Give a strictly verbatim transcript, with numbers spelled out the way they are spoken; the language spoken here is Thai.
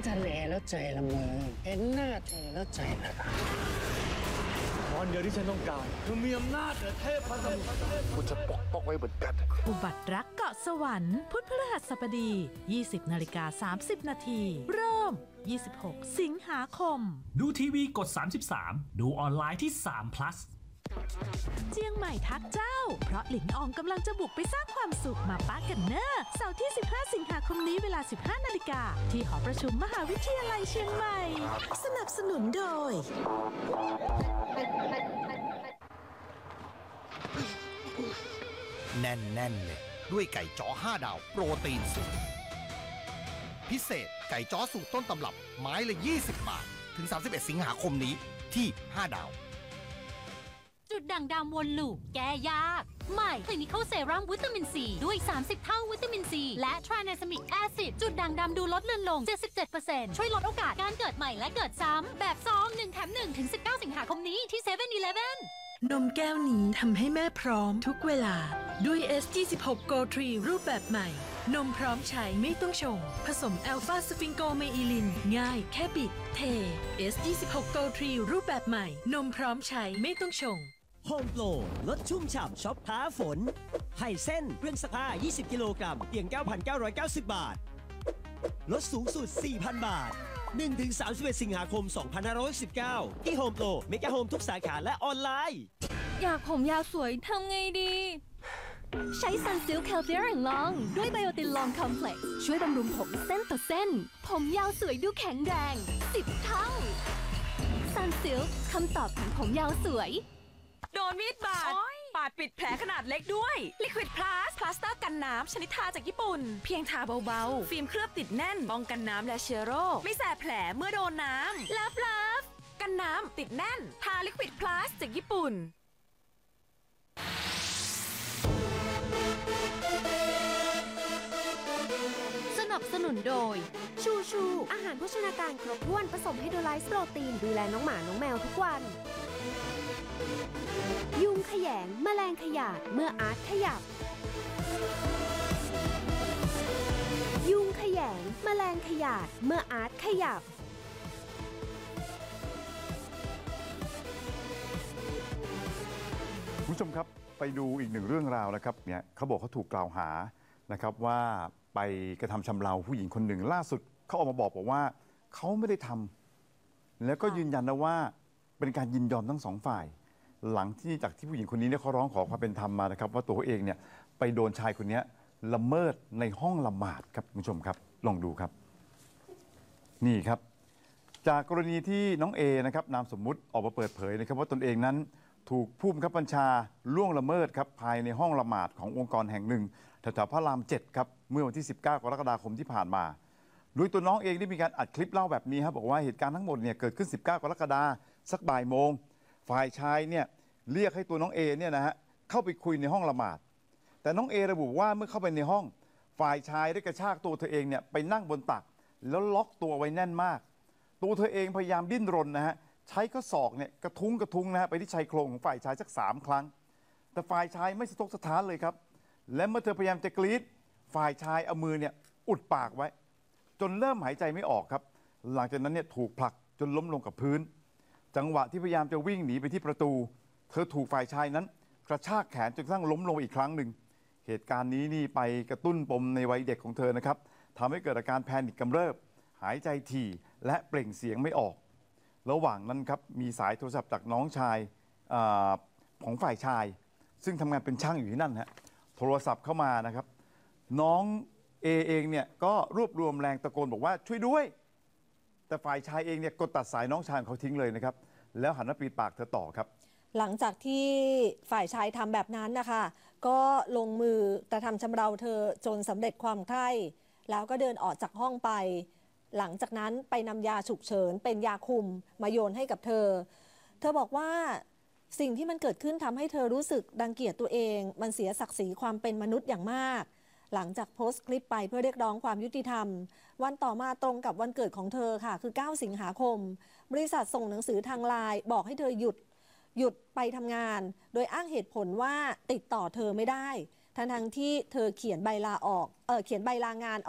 ทะเลแล้วใจละเมอเห็นหน้าเธอแล้วใจละลายวันเดียวที่ฉันต้องการคือมีอำนาจเหนือเทพพันธมิตรกูจะปกป้องไว้เหมือนกันอุบัติรักเกาะสวรรค์พุธพฤหัสบดี ยี่สิบนาฬิกาสามสิบนาทีเริ่ม ยี่สิบหก สิงหาคมดูทีวีกดสามสิบสามดูออนไลน์ที่สาม plus เจียงใหม่ทักเจ้าเพราะหลิงอองกำลังจะบุกไปสร้างความสุขมาป้ากันเนอร์เสาร์ที่สิบห้าสิงหาคมนี้เวลา สิบห้านาฬิกาที่หอประชุมมหาวิทยาลัยเชียงใหม่สนับสนุนโดยแน่นๆเลยด้วยไก่จ้อห้าดาวโปรตีนสูงพิเศษไก่จ้อสูตรต้นตำรับไม้ละยี่สิบบาทถึงสามสิบเอ็ดสิงหาคมนี้ที่ห้าดาวจุดด่างดำวนลูปแก้ยากใหม่ Clinical Serum วิตามินซีด้วยสามสิบเท่าวิตามินซีและ Tranexamic Acid จุดด่างดำดูลดเลือนลง เจ็ดสิบเจ็ดเปอร์เซ็นต์ ช่วยลดโอกาสการเกิดใหม่และเกิดซ้ำแบบซองหนึ่งแถมหนึ่งถึงสิบเก้าสิงหาคมนี้ที่ เซเว่น อีเลฟเว่นนมแก้วนี้ทำให้แม่พร้อมทุกเวลาด้วย เอส ยี่สิบหก Go ทรี รูปแบบใหม่นมพร้อมใช้ไม่ต้องชงผสมอัลฟาสฟิงโกเมอิลินง่ายแค่บิดเท เอส ยี่สิบหก Go ทรี รูปแบบใหม่นมพร้อมใช้ไม่ต้องชงโฮมโปรลดชุ่มฉ่ำช็อปท้าฝนไห่เส้นเครื่องซักผ้ายี่สิบกิโลกรัมเพียง เก้าพันเก้าร้อยเก้าสิบ บาทลดสูงสุด สี่พัน บาท หนึ่งถึงสามสิบเอ็ด สิงหาคม สองพันห้าร้อยสิบเก้า ที่โฮมโปรเมกะโฮมทุกสาขาและออนไลน์อยากผมยาวสวยทำไงดี ใช้ Sunsilk Calcium Long ด้วยไบโอตินลองคอมเพล็กซ์ช่วยบำรุงผมเส้นต่อเส้นผมยาวสวยดูแข็งแรงสิบเท่า Sunsilk คำตอบของผมยาวสวยโดนมีดบาดปาดปิดแผลขนาดเล็กด้วย Liquid Plus พลาสเตอร์กันน้ำชนิดทาจากญี่ปุ่นเพียงทาเบาๆฟิล์มเคลือบติดแน่นป้องกันน้ำและเชื้อโรคไม่แสบแผลเมื่อโดนน้ำลับลับกันน้ำติดแน่นทา Liquid Plus จากญี่ปุ่นสนับสนุนโดยชูชูอาหารโภชนาการครบถ้วนผสมไฮโดรไลซ์โปรตีนดูแลน้องหมาน้องแมวทุกวันยุงขยงแมลงขยาดเมื่ออาร์ตขยับยุงขยงแมลงขยาดเมื่ออาร์ตขยับคุณผู้ชมครับไปดูอีกหนึ่งเรื่องราวนะครับเนี่ยเขาบอกเขาถูกกล่าวหานะครับว่าไปกระทำชำเราผู้หญิงคนหนึ่งล่าสุดเขาออกมาบอกบอกว่าเขาไม่ได้ทำแล้วก็ยืนยันนะว่าเป็นการยินยอมทั้งสองฝ่ายหลังที่จากที่ผู้หญิงคนนี้เนี่ยเขาร้องขอความเป็นธรรมมานะครับว่าตัวเขาเองเนี่ยไปโดนชายคนนี้ละเมิดในห้องละหมาดครับคุณผู้ชมครับลองดูครับนี่ครับจากกรณีที่น้องเอนะครับนามสมมุติออกมาเปิดเผยนะครับว่าตนเองนั้นถูกผู้บังคับบัญชาล่วงละเมิดครับภายในห้องละหมาดขององค์กรแห่งหนึ่งแถวๆพระรามเจ็ดครับเมื่อวันที่สิบเก้ากรกฎาคมที่ผ่านมาโดยตัวน้องเองได้มีการอัดคลิปเล่าแบบนี้ครับบอกว่าเหตุการณ์ทั้งหมดเนี่ยเกิดขึ้นสิบเก้ากรกฎาคมสักบ่ายโมงฝ่ายชายเนี่ยเรียกให้ตัวน้องเอเนี่ยนะฮะเข้าไปคุยในห้องละหมาดแต่น้องเอระบุว่าเมื่อเข้าไปในห้องฝ่ายชายได้กระชากตัวเธอเองเนี่ยไปนั่งบนตักแล้วล็อกตัวไว้แน่นมากตัวเธอเองพยายามดิ้นรนนะฮะใช้ข้อศอกเนี่ยกระทุ้งกระทุ้งนะฮะไปที่ชายโครงของฝ่ายชายสักสามครั้งแต่ฝ่ายชายไม่สะทกสะท้านเลยครับและเมื่อเธอพยายามจะกรีดฝ่ายชายเอามือเนี่ยอุดปากไว้จนเริ่มหายใจไม่ออกครับหลังจากนั้นเนี่ยถูกผลักจนล้มลงกับพื้นจังหวะที่พยายามจะวิ่งหนีไปที่ประตูเธอถูกฝ่ายชายนั้นกระชากแขนจนกระทั่งล้มลงอีกครั้งหนึ่งเหตุการณ์นี้นี่ไปกระตุ้นปมในวัยเด็กของเธอนะครับทำให้เกิดอาการแพนิคกำเริบหายใจถี่และเปล่งเสียงไม่ออกระหว่างนั้นครับมีสายโทรศัพท์จากน้องชายอของฝ่ายชายซึ่งทำงานเป็นช่างอยู่ที่นั่นฮะโทรศัพท์เข้ามานะครับน้องเอเองเนี่ยก็รวบรวมแรงตะโกนบอกว่าช่วยด้วยแต่ฝ่ายชายเองเนี่ยกดตัดสายน้องชายเขาทิ้งเลยนะครับแล้วหันมาปิดปากเธอต่อครับหลังจากที่ฝ่ายชายทำแบบนั้นนะคะก็ลงมือกระทำชำเราเธอจนสำเร็จความใคร่แล้วก็เดินออกจากห้องไปหลังจากนั้นไปนำยาฉุกเฉินเป็นยาคุมมาโยนให้กับเธอเธอบอกว่าสิ่งที่มันเกิดขึ้นทำให้เธอรู้สึกรังเกียจตัวเองมันเสียศักดิ์ศรีความเป็นมนุษย์อย่างมากหลังจากโพสต์คลิปไปเพื่อเรียกร้องความยุติธรรมวันต่อมาตรงกับวันเกิดของเธอค่ะคือเก้าสิงหาคมบริษัทส่งหนังสือทางไลน์บอกให้เธอหยุดหยุดไปทำงานโดยอ้างเหตุผลว่าติดต่อเธอไม่ได้ทั้งๆที่เธอเขียนใบลาออกเออเขียนใบลางาน